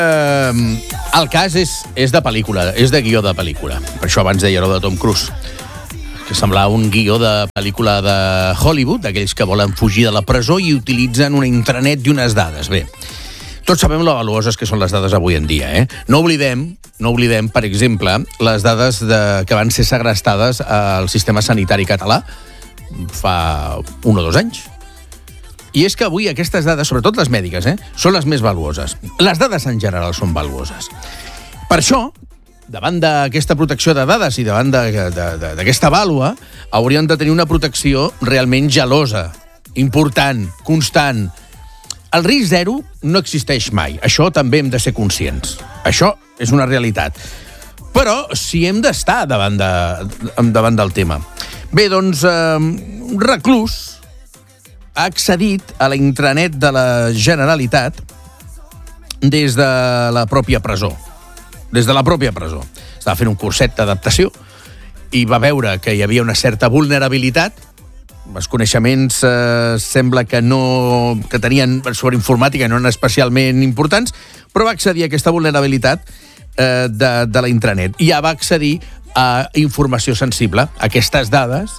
El cas és de pel·lícula, és de guió de pel·lícula. Per això abans deia allò de Tom Cruise, que semblava un guió de pel·lícula de Hollywood, d'aquells que volen fugir de la presó i utilitzen una intranet i unes dades. Bé, tots sabem lo valuoses que són les dades avui en dia, eh? No oblidem, per exemple, les dades que van ser segrestades al sistema sanitari català fa 1 o 2 anys. I és que avui aquestes dades, sobretot les mèdiques, són les més valuoses. Les dades en general són valuoses. Per això, davant d'aquesta protecció de dades i davant d'aquesta vàlua, hauríem de tenir una protecció realment gelosa, important, constant. El risc zero no existeix mai. Això també hem de ser conscients. Això és una realitat. Però sí hem d'estar davant del tema. Bé, doncs, un reclús ha accedit a la intranet de la Generalitat des de la pròpia presó. Estava fent un curset d'adaptació i va veure que hi havia una certa vulnerabilitat. Els coneixements sembla que tenien sobre informàtica no eren especialment importants, però va accedir a aquesta vulnerabilitat de la intranet. I ja va accedir a informació sensible, a aquestes dades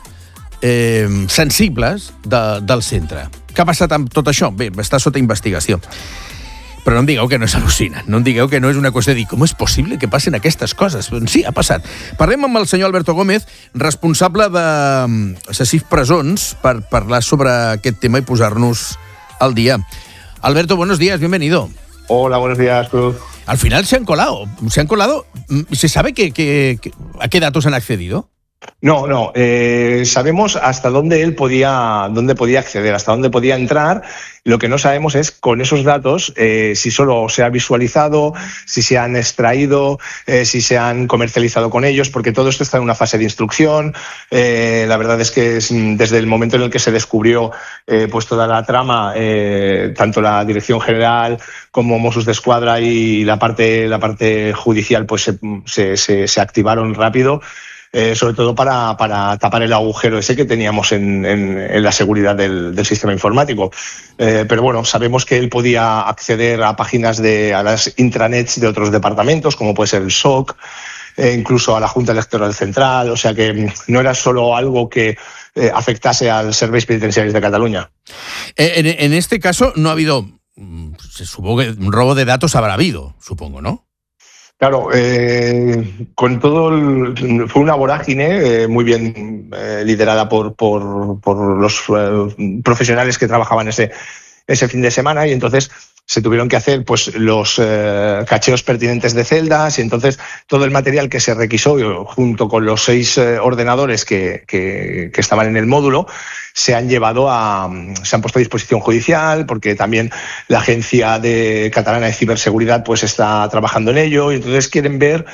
sensibles del centre. Què ha passat amb tot això? Bé, està sota investigació. Però no em digueu que no és al·lucina, no em digueu que no és una qüestió de dir com és possible que passin aquestes coses. Sí, ha passat. Parlem amb el senyor Alberto Gómez, responsable de SESIF Presons, per parlar sobre aquest tema i posar-nos al día. Alberto, buenos días, bienvenido. Hola, buenos días, Cruz. Al final se han colado. ¿Se sabe a qué datos han accedido? No, sabemos hasta dónde dónde podía acceder, hasta dónde podía entrar. Lo que no sabemos es, con esos datos, si solo se ha visualizado, si se han extraído, si se han comercializado con ellos, porque todo esto está en una fase de instrucción. La verdad es que desde el momento en el que se descubrió pues toda la trama, tanto la Dirección General como Mossos d'Esquadra y la parte judicial, pues se activaron rápido. Sobre todo para tapar el agujero ese que teníamos en la seguridad del sistema informático. Pero bueno, sabemos que él podía acceder a páginas a las intranets de otros departamentos, como puede ser el SOC, incluso a la Junta Electoral Central, o sea que no era solo algo que afectase al Serveis Penitenciaris de Cataluña. En este caso no ha habido, se supongo que un robo de datos habrá habido, supongo, ¿no? Claro, con todo fue una vorágine muy bien liderada por los profesionales que trabajaban ese fin de semana, y entonces se tuvieron que hacer pues los cacheos pertinentes de celdas, y entonces todo el material que se requisó junto con los 6 ordenadores que estaban en el módulo se han puesto a disposición judicial, porque también la Agencia Catalana de Ciberseguridad pues está trabajando en ello, y entonces quieren ver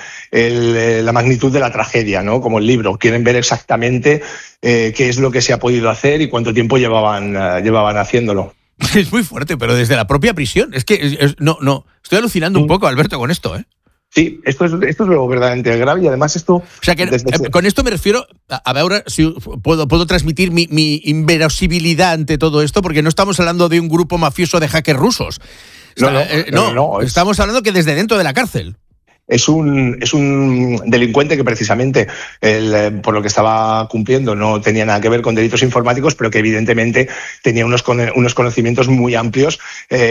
la magnitud de la tragedia, ¿no? Como el libro, quieren ver exactamente qué es lo que se ha podido hacer y cuánto tiempo llevaban haciéndolo. Es muy fuerte, pero desde la propia prisión. Es que no, estoy alucinando un poco, Alberto, con esto, ¿eh? Sí, esto es lo verdaderamente grave, y además esto... O sea, que con esto me refiero a ver si puedo transmitir mi inverosimilidad ante todo esto, porque no estamos hablando de un grupo mafioso de hackers rusos. No, estamos hablando que desde dentro de la cárcel. Es un delincuente que precisamente por lo que estaba cumpliendo no tenía nada que ver con delitos informáticos, pero que evidentemente tenía unos conocimientos muy amplios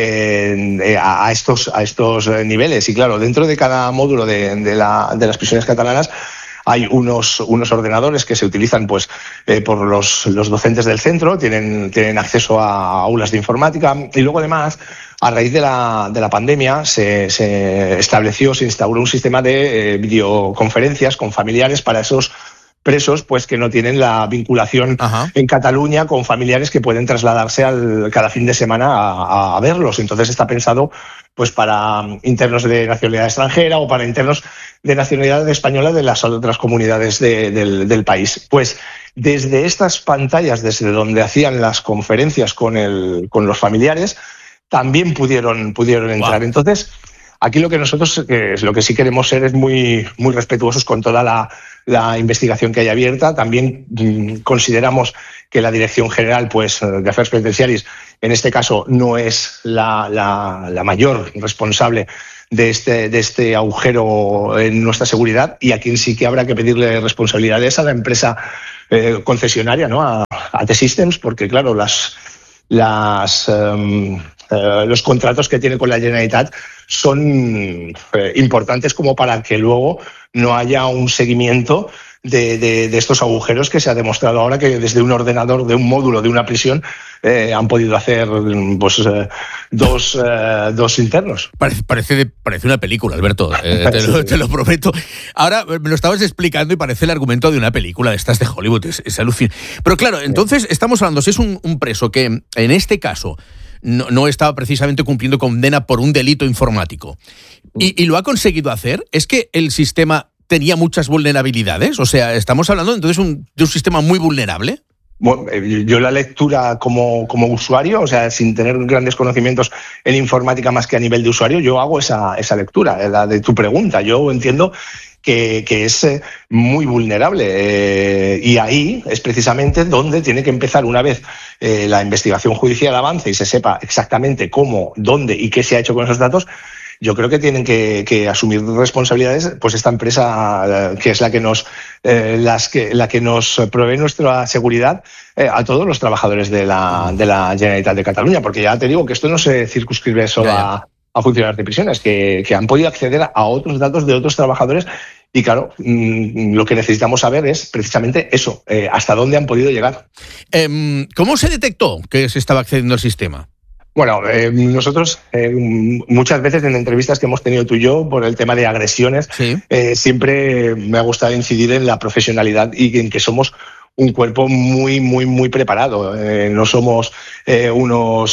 a estos niveles. Y claro, dentro de cada módulo de las prisiones catalanas hay unos ordenadores que se utilizan pues por los docentes del centro, tienen acceso a aulas de informática, y luego además, a raíz de la pandemia, se instauró un sistema de videoconferencias con familiares para esos presos pues que no tienen la vinculación en Cataluña con familiares que pueden trasladarse cada fin de semana a verlos. Entonces está pensado pues para internos de nacionalidad extranjera o para internos de nacionalidad española de las otras comunidades del país. Pues desde estas pantallas, desde donde hacían las conferencias con los familiares, también pudieron entrar. Wow. Entonces, aquí lo que nosotros, lo que sí queremos ser es muy, muy respetuosos con toda la investigación que hay abierta. También consideramos que la Dirección General pues, de Afers Penitenciaris, en este caso, no es la mayor responsable de este agujero en nuestra seguridad, y a quien sí que habrá que pedirle responsabilidades a la empresa concesionaria, ¿no? A T-Systems, porque claro, los contratos que tiene con la Generalitat son importantes como para que luego no haya un seguimiento de estos agujeros que se ha demostrado ahora que desde un ordenador de un módulo de una prisión han podido hacer pues, dos internos. Parece una película, Alberto, te lo prometo. Ahora me lo estabas explicando y parece el argumento de una película de estas de Hollywood, es alucinante. Pero claro, entonces estamos hablando, si es un preso que en este caso no estaba precisamente cumpliendo condena por un delito informático y lo ha conseguido hacer, es que el sistema tenía muchas vulnerabilidades, o sea, estamos hablando entonces de un sistema muy vulnerable. Bueno, yo la lectura como usuario, o sea, sin tener grandes conocimientos en informática más que a nivel de usuario, yo hago esa lectura, la de tu pregunta. Yo entiendo que es muy vulnerable y ahí es precisamente donde tiene que empezar, una vez la investigación judicial avance y se sepa exactamente cómo, dónde y qué se ha hecho con esos datos. Yo creo que tienen que asumir responsabilidades, pues esta empresa que es la que nos provee nuestra seguridad a todos los trabajadores de la Generalitat de Cataluña, porque ya te digo que esto no se circunscribe solo a funcionarios de prisiones, que han podido acceder a otros datos de otros trabajadores. Y claro, lo que necesitamos saber es precisamente eso, hasta dónde han podido llegar. ¿Cómo se detectó que se estaba accediendo al sistema? Bueno, nosotros muchas veces en entrevistas que hemos tenido tú y yo por el tema de agresiones, sí, siempre me ha gustado incidir en la profesionalidad y en que somos un cuerpo muy, muy, muy preparado. No somos un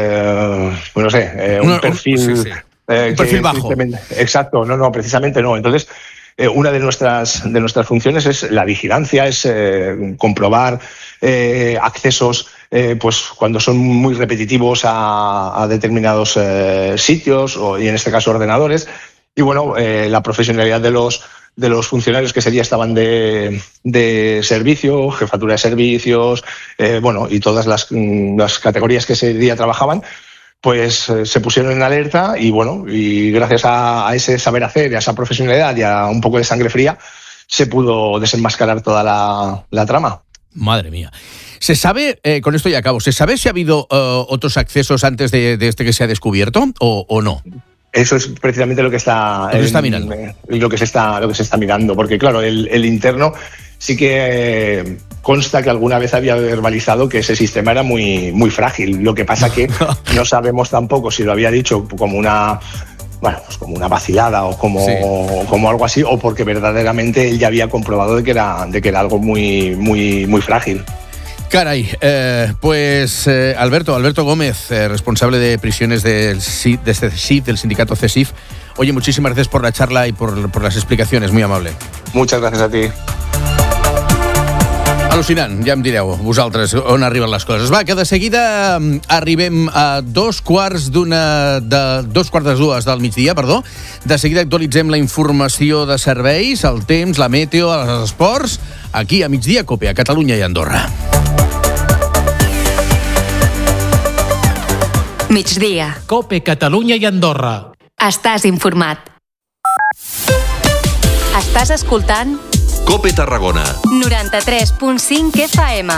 perfil... Sí, sí. Un perfil bajo. Exacto, no, precisamente no. Entonces, una de nuestras funciones es la vigilancia, es comprobar accesos pues cuando son muy repetitivos a determinados sitios y en este caso ordenadores. Y bueno, la profesionalidad de los funcionarios que ese día estaban de servicio, jefatura de servicios, y todas las categorías que ese día trabajaban, pues se pusieron en alerta y gracias a ese saber hacer y a esa profesionalidad y a un poco de sangre fría se pudo desenmascarar toda la trama. Madre mía. ¿Se sabe, con esto ya acabo, ¿se sabe si ha habido otros accesos antes de este que se ha descubierto o no? Eso es precisamente lo que está mirando. Lo que se está mirando, porque claro, el interno sí que consta que alguna vez había verbalizado que ese sistema era muy, muy frágil. Lo que pasa que no sabemos tampoco si lo había dicho como una vacilada o como algo así, o porque verdaderamente él ya había comprobado de que era algo muy, muy, muy frágil. Caray, Alberto Gómez, responsable de prisiones del CSIF, del sindicato CSIF. Oye, muchísimas gracias por la charla y por las explicacions, muy amable. Muchas gracias a ti. Al·lucinant, ja em direu vosaltres on arriben les coses. Va, que de seguida arribem a dos quarts de dues del migdia, perdó. De seguida actualitzem la informació de serveis, el temps, la meteo, els esports, aquí a Migdia Cope, a Catalunya i Andorra. Migdia. Cope, Catalunya i Andorra. Estàs informat. Estàs escoltant Cope Tarragona 93.5 FM.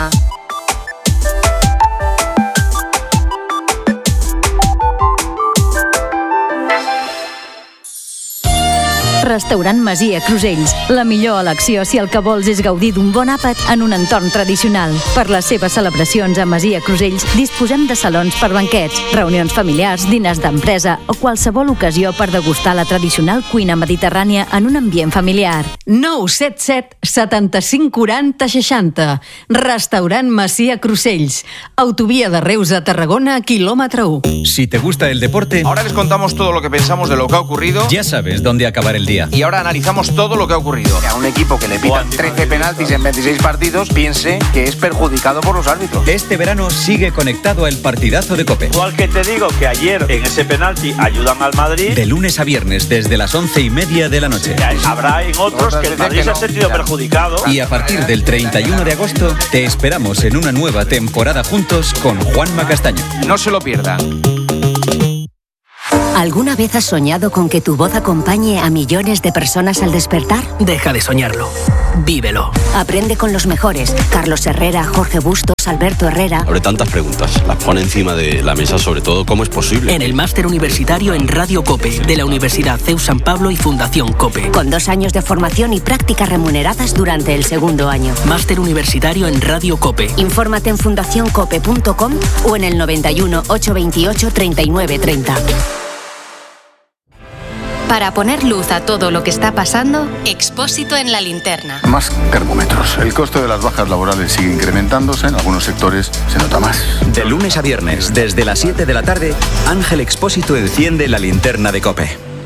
Restaurant Masia Crusells. La millor elecció si el que vols és gaudir d'un bon àpat en un entorn tradicional. Per les seves celebracions a Masia Crusells disposem de salons per banquets, reunions familiars, diners d'empresa o qualsevol ocasió per degustar la tradicional cuina mediterrània en un ambient familiar. 977 75 40 60. Restaurant Masia Crusells. Autovia de Reus a Tarragona, quilòmetre 1. Si te gusta el deporte, ahora les contamos todo lo que pensamos de lo que ha ocurrido. Ya sabes dónde acabar el día. Y ahora analizamos todo lo que ha ocurrido. A un equipo que le pitan 13 penaltis en 26 partidos piense que es perjudicado por los árbitros. Este verano sigue conectado al partidazo de COPE. Igual que te digo que ayer en ese penalti ayudan al Madrid. De lunes a viernes desde las 11:30 de la noche. Habrá en otros que el Madrid se ha sentido perjudicado. Y a partir del 31 de agosto te esperamos en una nueva temporada juntos con Juanma Castaño. No se lo pierdan. ¿Alguna vez has soñado con que tu voz acompañe a millones de personas al despertar? Deja de soñarlo. Vívelo. Aprende con los mejores. Carlos Herrera, Jorge Bustos, Alberto Herrera. Abre tantas preguntas. Las pone encima de la mesa, sobre todo, ¿cómo es posible? En el máster universitario en Radio COPE, de la Universidad CEU San Pablo y Fundación COPE. Con 2 años de formación y prácticas remuneradas durante el segundo año. Máster universitario en Radio COPE. Infórmate en fundacioncope.com o en el 91 828 39 30. Para poner luz a todo lo que está pasando, Expósito en la linterna. Más termómetros. El costo de las bajas laborales sigue incrementándose. En algunos sectores se nota más. De lunes a viernes, desde las 7 de la tarde, Ángel Expósito enciende la linterna de COPE.